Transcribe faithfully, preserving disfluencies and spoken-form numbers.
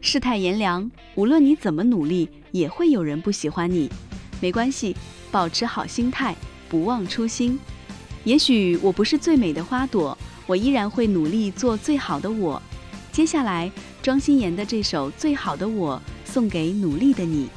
世态炎凉，无论你怎么努力，也会有人不喜欢你。没关系，保持好心态，不忘初心。也许我不是最美的花朵，我依然会努力做最好的我。接下来，庄心妍的这首《最好的我》送给努力的你。